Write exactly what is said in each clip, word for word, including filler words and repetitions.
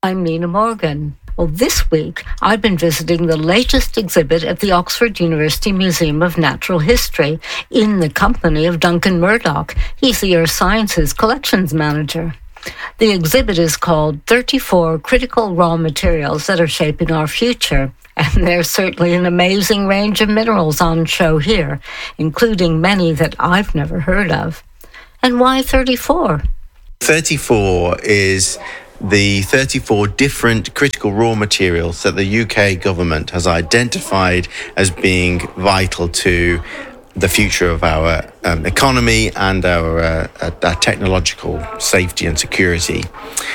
I'm Nina Morgan. Well, this week, I've been visiting the latest exhibit at the Oxford University Museum of Natural History in the company of Duncan Murdoch. He's the Earth Sciences Collections Manager. The exhibit is called thirty-four Critical Raw Materials That Are Shaping Our Future. And there's certainly an amazing range of minerals on show here, including many that I've never heard of. And why thirty-four? thirty-four is the thirty-four different critical raw materials that the U K government has identified as being vital to the future of our um, economy and our, uh, our technological safety and security.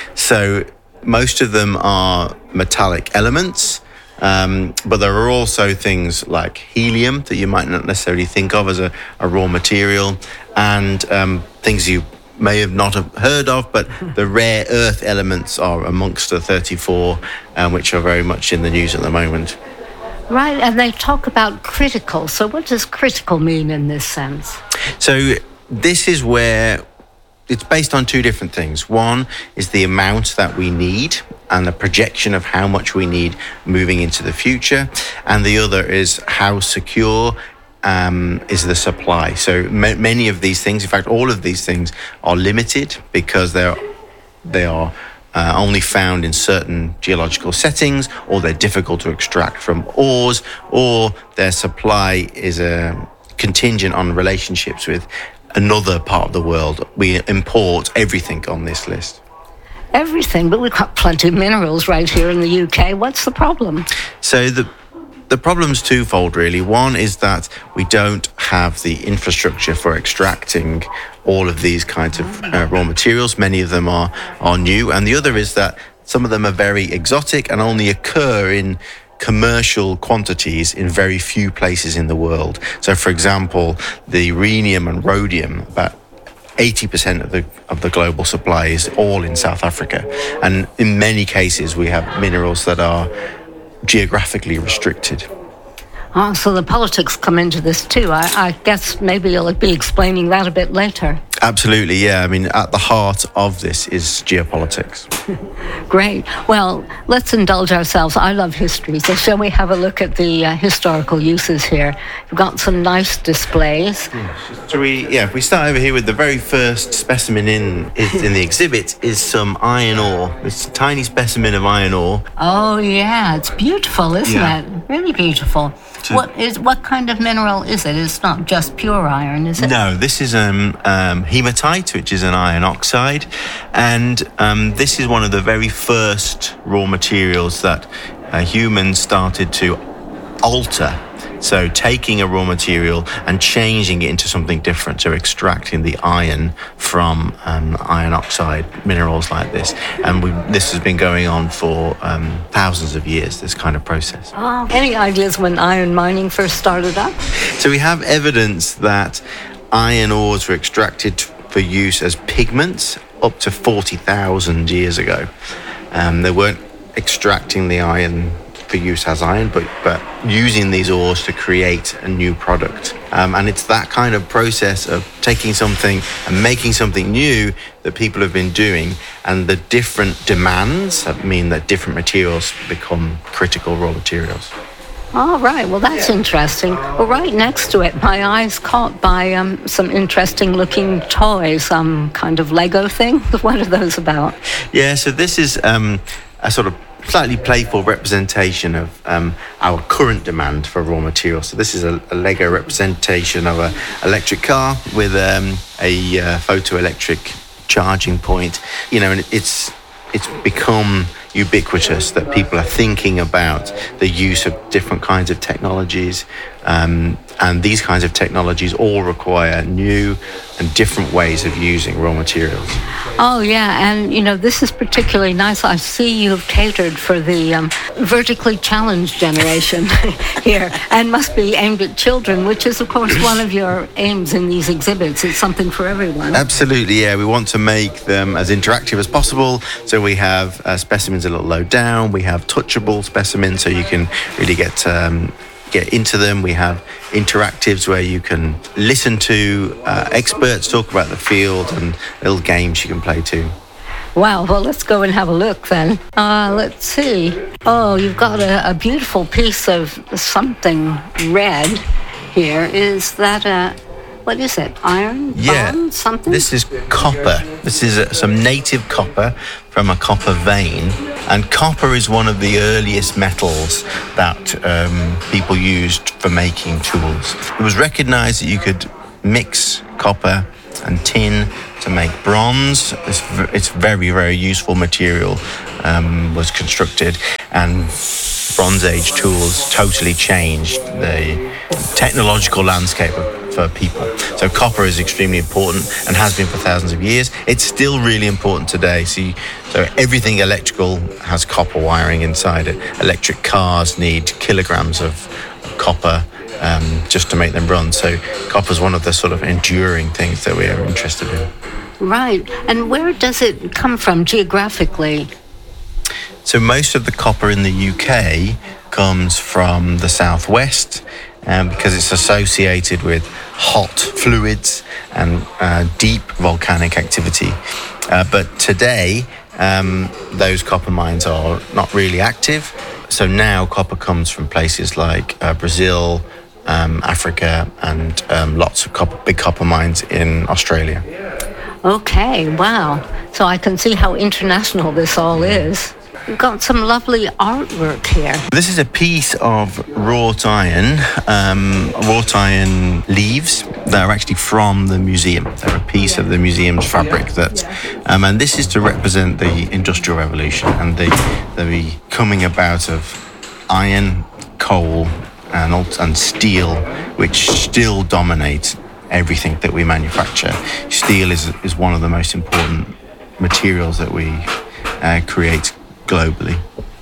So most of them are metallic elements, um, but there are also things like helium that you might not necessarily think of as a, a raw material, and um, things you may have not have heard of, but the rare earth elements are amongst the thirty-four, um, which are very much in the news at the moment. Right, and they talk about critical. So what does critical mean in this sense? So this is where it's based on two different things. One is the amount that we need and the projection of how much we need moving into the future. And the other is how secure Um, is the supply. So ma- many of these things, in fact, all of these things are limited because they're they are uh, only found in certain geological settings, or they're difficult to extract from ores, or their supply is uh, contingent on relationships with another part of the world. We import everything on this list. Everything, but we've got plenty of minerals right here in the U K. What's the problem? So the The problem's twofold, really. One is that we don't have the infrastructure for extracting all of these kinds of uh, raw materials. Many of them are, are new. And the other is that some of them are very exotic and only occur in commercial quantities in very few places in the world. So, for example, the rhenium and rhodium, about eighty percent of the of the global supply is all in South Africa. And in many cases, we have minerals that are geographically restricted. Oh, so the politics come into this too. I, I guess maybe you'll be explaining that a bit later. Absolutely, yeah. I mean, at the heart of this is geopolitics. Great. Well, let's indulge ourselves. I love history, so shall we have a look at the uh, historical uses here? We've got some nice displays. Yeah, so we, yeah, if we start over here with the very first specimen in in the exhibit is some iron ore. It's a tiny specimen of iron ore. Oh, yeah. It's beautiful, isn't Yeah. it? Really beautiful. So what is what kind of mineral is it? It's not just pure iron, is it? No, this is um, um, hematite, which is an iron oxide, and um, this is one of the very first raw materials that uh, humans started to alter. So taking a raw material and changing it into something different, so extracting the iron from um, iron oxide minerals like this. And we, this has been going on for um, thousands of years, this kind of process. Oh, any ideas when iron mining first started up? So we have evidence that iron ores were extracted for use as pigments up to forty thousand years ago. Um, they weren't extracting the iron for use as iron, but, but using these ores to create a new product. Um, and it's that kind of process of taking something and making something new that people have been doing, and the different demands that mean that different materials become critical raw materials. All right, well, that's interesting. Well, right next to it, my eye's caught by um, some interesting-looking toys, some kind of Lego thing. What are those about? Yeah, so this is um, a sort of slightly playful representation of um, our current demand for raw materials. So this is a, a Lego representation of an electric car with um, a uh, photoelectric charging point. You know, and it's it's become ubiquitous that people are thinking about the use of different kinds of technologies, um, and these kinds of technologies all require new and different ways of using raw materials. Oh, yeah, and, you know, this is particularly nice. I see you've catered for the um, vertically challenged generation here, and must be aimed at children, which is, of course, one of your aims in these exhibits. It's something for everyone. Absolutely, yeah. We want to make them as interactive as possible, so we have uh, specimens a little low down. We have touchable specimens, so you can really get um, get into them. We have interactives where you can listen to uh, experts talk about the field, and little games you can play too. Wow, well, let's go and have a look then. Uh, let's see. Oh, you've got a, a beautiful piece of something red here. Is that a, what is it, iron? Yeah, bond, something? This is copper. This is uh, some native copper from a copper vein. And copper is one of the earliest metals that um, people used for making tools. It was recognized that you could mix copper and tin to make bronze. It's, it's very, very useful material um, was constructed, and Bronze Age tools totally changed the technological landscape of, for people. So copper is extremely important and has been for thousands of years. It's still really important today. So, you, so everything electrical has copper wiring inside it. Electric cars need kilograms of copper Um, just to make them run. So copper is one of the sort of enduring things that we are interested in. Right. And where does it come from geographically? So most of the copper in the U K comes from the southwest um, because it's associated with hot fluids and uh, deep volcanic activity. Uh, but today, um, those copper mines are not really active. So now copper comes from places like uh, Brazil, Um, Africa, and um, lots of copper, big copper mines in Australia. Okay, wow. So I can see how international this all is. You've got some lovely artwork here. This is a piece of wrought iron, um, wrought iron leaves that are actually from the museum. They're a piece of the museum's fabric. That, um, and this is to represent the Industrial Revolution and the, the coming about of iron, coal, and, and steel, which still dominate everything that we manufacture. Steel is, is one of the most important materials that we uh, create globally.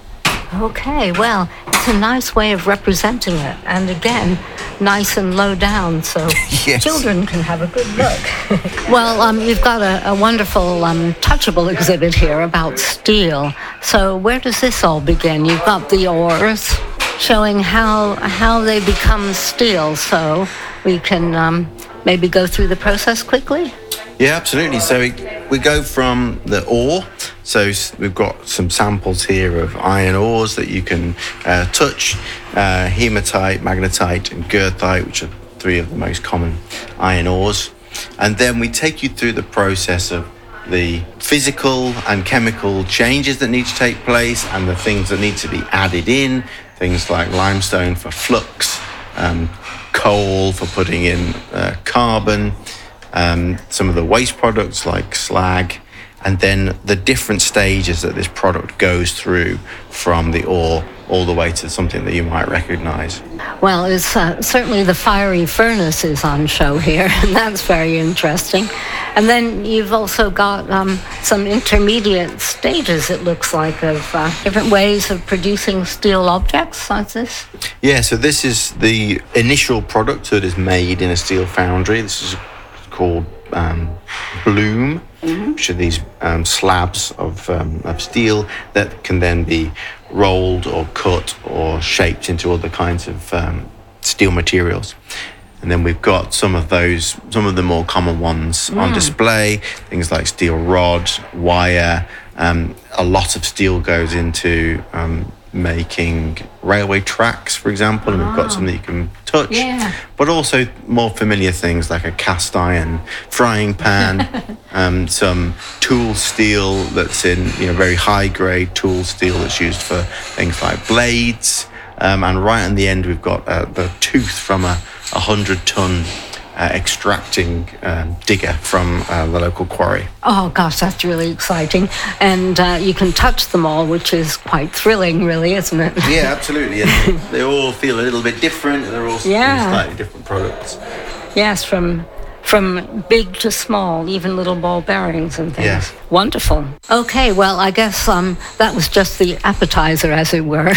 Okay, well, it's a nice way of representing it. And again, nice and low down, so yes. Children can have a good look. Well, um, you've got a, a wonderful um, touchable exhibit here about steel. So where does this all begin? You've got the ores showing how how they become steel, so we can um, maybe go through the process quickly? Yeah, absolutely. So we, we go from the ore. So we've got some samples here of iron ores that you can uh, touch, uh, hematite, magnetite, and goethite, which are three of the most common iron ores. And then we take you through the process of the physical and chemical changes that need to take place and the things that need to be added in. Things like limestone for flux, um, coal for putting in uh, carbon, um, some of the waste products like slag, and then the different stages that this product goes through from the ore all the way to something that you might recognize. Well, it's uh, certainly the fiery furnace is on show here, and that's very interesting. And then you've also got um, some intermediate stages, it looks like, of uh, different ways of producing steel objects like this. Yeah, so this is the initial product that is made in a steel foundry. This is called um, bloom, mm-hmm. which are these um, slabs of, um, of steel that can then be rolled or cut or shaped into other kinds of um, steel materials. And then we've got some of those, some of the more common ones mm. on display, things like steel rod, wire. Um, a lot of steel goes into um, making railway tracks, for example, and we've got some that you can touch. Yeah. But also more familiar things like a cast iron frying pan, um, some tool steel that's in, you know, very high grade tool steel that's used for things like blades. Um, and right in the end, we've got uh, the tooth from a a hundred ton uh, extracting um, digger from uh, the local quarry. Oh gosh, that's really exciting. And uh, you can touch them all, which is quite thrilling, really, isn't it? Yeah, absolutely. And they all feel a little bit different. They're all yeah. slightly different products. Yes, from from big to small, even little ball bearings and things. Yeah. Wonderful. Okay, well, I guess um, that was just the appetizer, as it were.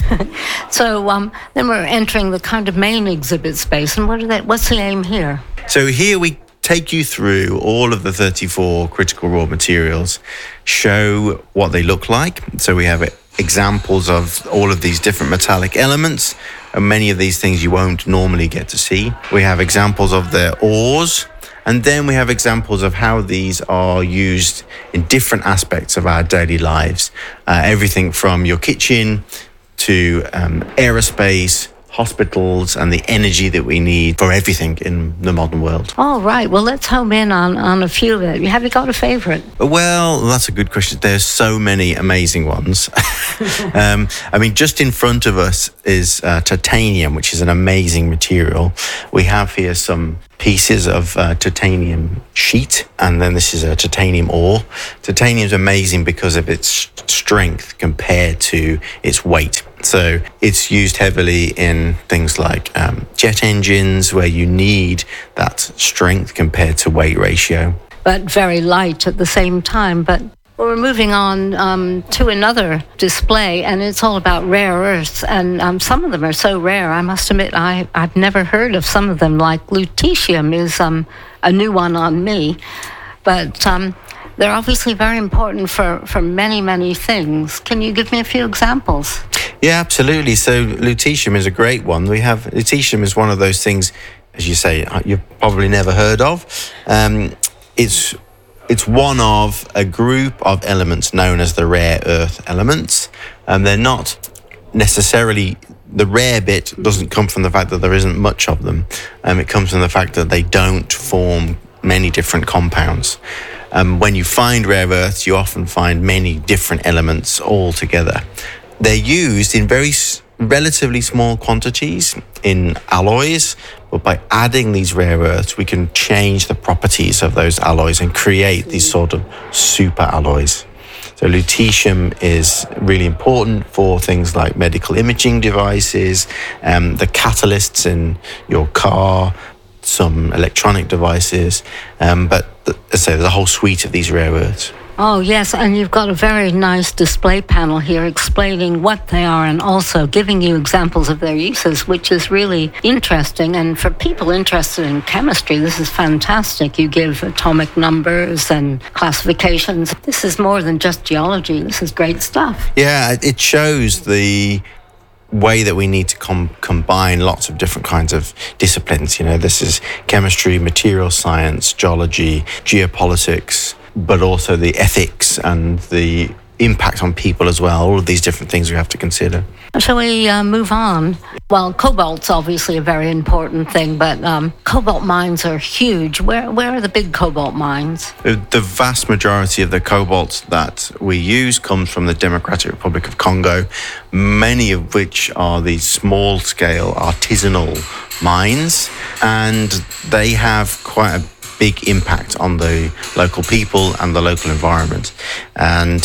So um, then we're entering the kind of main exhibit space. And what are they, what's the aim here? So here we take you through all of the thirty-four critical raw materials, show what they look like. So we have examples of all of these different metallic elements, and many of these things you won't normally get to see. We have examples of the ores, And then we have examples of how these are used in different aspects of our daily lives. Uh, everything from your kitchen to um, aerospace, hospitals, and the energy that we need for everything in the modern world. All right. Well, let's home in on, on a few of it. Have you got a favorite? Well, that's a good question. There's so many amazing ones. um, I mean, just in front of us is uh, titanium, which is an amazing material. We have here some pieces of uh, titanium sheet, and then this is a titanium ore. Titanium is amazing because of its strength compared to its weight. So it's used heavily in things like um, jet engines, where you need that strength compared to weight ratio. But very light at the same time. But well, we're moving on um, to another display, and it's all about rare earths. And um, some of them are so rare, I must admit, I, I've never heard of some of them, like lutetium is um, a new one on me. But um, they're obviously very important for, for many, many things. Can you give me a few examples? Yeah, absolutely. So lutetium is a great one. We have lutetium is one of those things, as you say, you've probably never heard of. Um, it's it's one of a group of elements known as the rare earth elements, and they're not necessarily. The rare bit doesn't come from the fact that there isn't much of them. Um, it comes from the fact that they don't form many different compounds. Um, when you find rare earths, you often find many different elements all together. They're used in very s- relatively small quantities in alloys, but by adding these rare earths, we can change the properties of those alloys and create these sort of super alloys. So lutetium is really important for things like medical imaging devices, um, the catalysts in your car, some electronic devices, um, but th- so there's a whole suite of these rare earths. Oh, yes, and you've got a very nice display panel here explaining what they are and also giving you examples of their uses, which is really interesting. And for people interested in chemistry, this is fantastic. You give atomic numbers and classifications. This is more than just geology. This is great stuff. Yeah, it shows the way that we need to com- combine lots of different kinds of disciplines. You know, this is chemistry, material science, geology, geopolitics, but also the ethics and the impact on people as well. All of these different things we have to consider. Shall we uh, move on? Well, cobalt's obviously a very important thing, but um, cobalt mines are huge. Where where are the big cobalt mines? The, the vast majority of the cobalt that we use comes from the Democratic Republic of Congo, many of which are these small-scale artisanal mines, and they have quite a big impact on the local people and the local environment. And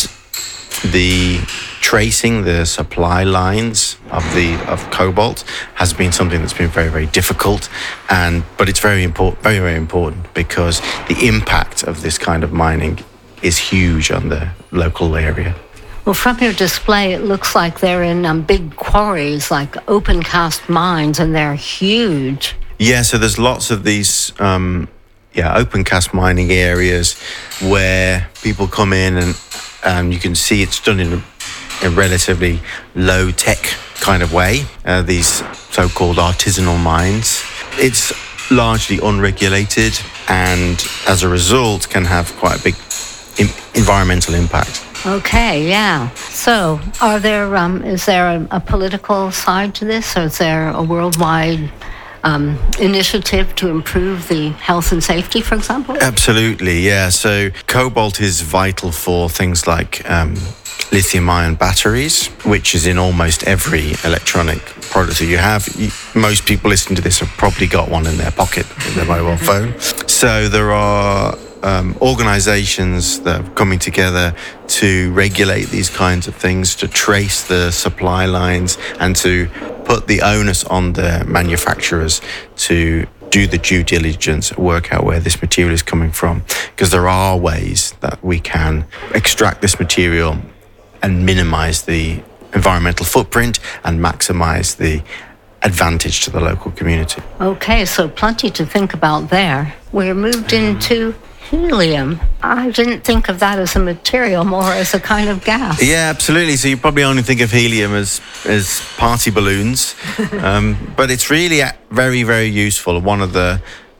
the tracing the supply lines of the of cobalt has been something that's been very, very difficult, and but it's very important, very, very important because the impact of this kind of mining is huge on the local area. Well, from your display, it looks like they're in um, big quarries, like open cast mines, and they're huge. Yeah, so there's lots of these um, yeah, open cast mining areas where people come in and and you can see it's done in a, a relatively low tech kind of way, uh, these so-called artisanal mines. It's largely unregulated and as a result can have quite a big im- environmental impact. Okay, yeah. So are there, um, is there a, a political side to this, or is there a worldwide Um, initiative to improve the health and safety, for example? Absolutely, yeah. So cobalt is vital for things like um, lithium-ion batteries, which is in almost every electronic product that you have. Most people listening to this have probably got one in their pocket, in their mobile phone. So there are um, organizations that are coming together to regulate these kinds of things, to trace the supply lines, and to put the onus on the manufacturers to do the due diligence, work out where this material is coming from. Because there are ways that we can extract this material and minimize the environmental footprint and maximize the advantage to the local community. Okay, so plenty to think about there. We're moved into helium. I didn't think of that as a material, more as a kind of gas. Yeah, absolutely. So you probably only think of helium as as party balloons, um, but it's really very, very useful. One of the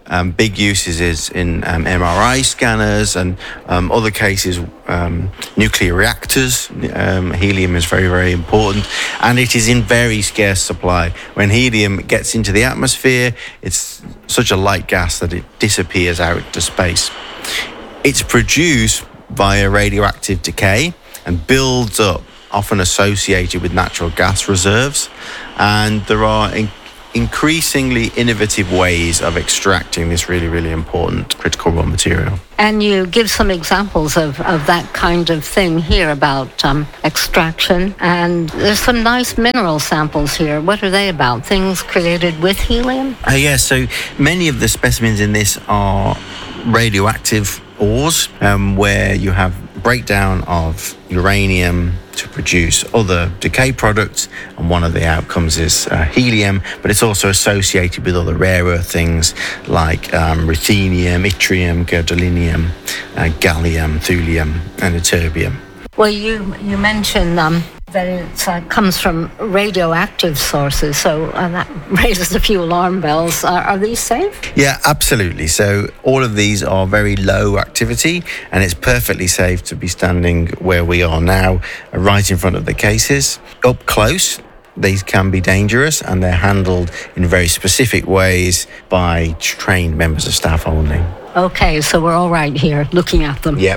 Um, big uses is in um, M R I scanners and um, other cases, um, nuclear reactors. Um, helium is very, very important, and it is in very scarce supply. When helium gets into the atmosphere, it's such a light gas that it disappears out into space. It's produced via radioactive decay and builds up, often associated with natural gas reserves, and there are in- increasingly innovative ways of extracting this really, really important critical raw material. And you give some examples of, of that kind of thing here about um, extraction. And there's some nice mineral samples here. What are they about? Things created with helium? Uh, yeah, so many of the specimens in this are radioactive ores, um, where you have breakdown of uranium to produce other decay products, and one of the outcomes is uh, helium, but it's also associated with other rare earth things like um, ruthenium, yttrium, gadolinium, uh, gallium, thulium, and ytterbium. Well, you you mentioned um, that it uh, comes from radioactive sources, so uh, that raises a few alarm bells. Are, are these safe? Yeah, absolutely. So all of these are very low activity, and it's perfectly safe to be standing where we are now, right in front of the cases. Up close, these can be dangerous, and they're handled in very specific ways by trained members of staff only. Okay, so we're all right here looking at them. Yep.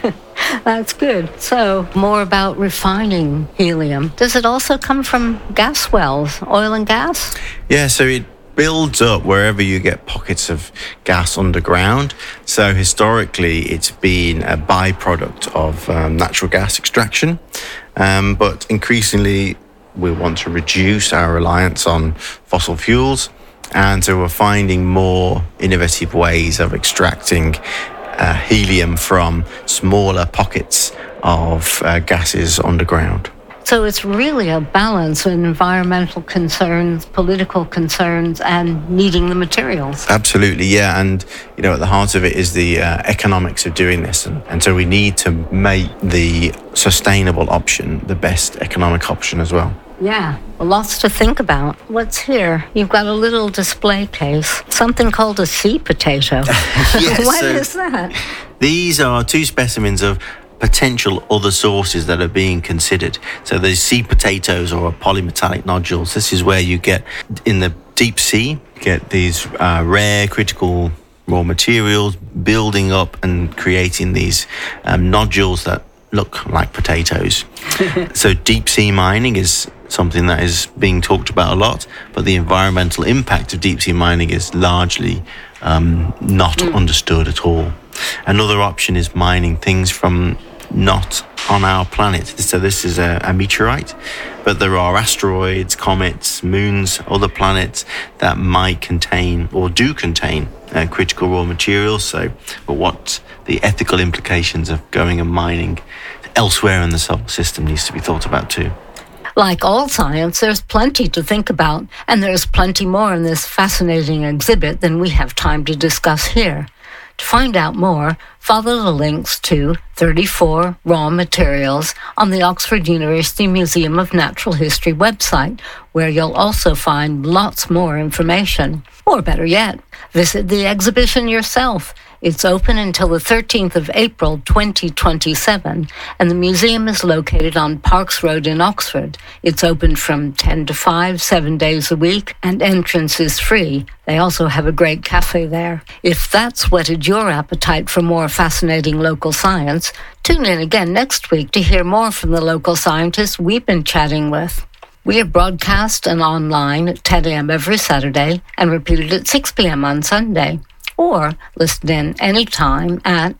That's good. So, more about refining helium. Does it also come from gas wells, oil and gas? Yeah, so it builds up wherever you get pockets of gas underground. So historically, it's been a byproduct of um, natural gas extraction. Um, but increasingly, we want to reduce our reliance on fossil fuels. And so we're finding more innovative ways of extracting uh, helium from smaller pockets of uh, gases underground. So it's really a balance of environmental concerns, political concerns, and needing the materials. Absolutely, yeah. And, you know, at the heart of it is the uh, economics of doing this. And, and so we need to make the sustainable option the best economic option as well. Yeah, lots to think about. What's here? You've got a little display case, something called a sea potato. Yes, what so is that? These are two specimens of potential other sources that are being considered. So there's sea potatoes or polymetallic nodules. This is where you get, in the deep sea, get these uh, rare critical raw materials building up and creating these um, nodules that look like potatoes. So deep sea mining is something that is being talked about a lot, but the environmental impact of deep sea mining is largely um, not mm. understood at all. Another option is mining things from not on our planet. So this is a, a meteorite, but there are asteroids, comets, moons, other planets that might contain or do contain uh, critical raw materials. So, but what the ethical implications of going and mining elsewhere in the solar system needs to be thought about too. Like all science, there's plenty to think about, and there's plenty more in this fascinating exhibit than we have time to discuss here. To find out more, follow the links to thirty-four raw materials on the Oxford University Museum of Natural History website, where you'll also find lots more information. Or better yet, visit the exhibition yourself. It's open until the thirteenth of April, twenty twenty-seven, and the museum is located on Parks Road in Oxford. It's open from ten to five, seven days a week, and entrance is free. They also have a great cafe there. If that's whetted your appetite for more fascinating local science, tune in again next week to hear more from the local scientists we've been chatting with. We are broadcast and online at ten a.m. every Saturday and repeated at six p.m. on Sunday. Or listen in anytime at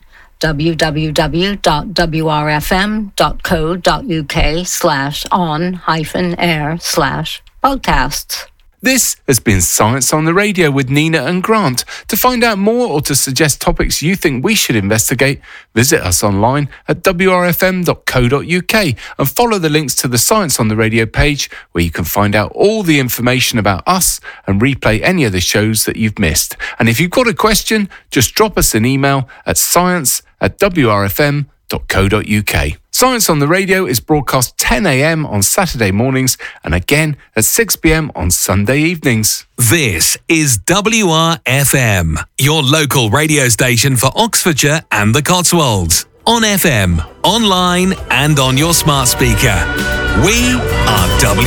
www.wrfm.co.uk slash on hyphen air slash podcasts. This has been Science on the Radio with Nina and Grant. To find out more or to suggest topics you think we should investigate, visit us online at w r f m dot co dot u k and follow the links to the Science on the Radio page, where you can find out all the information about us and replay any of the shows that you've missed. And if you've got a question, just drop us an email at science at w r f m dot co dot uk. Science on the Radio is broadcast ten a.m. on Saturday mornings and again at six p.m. on Sunday evenings. This is W R F M, your local radio station for Oxfordshire and the Cotswolds. On F M, online and on your smart speaker. We are W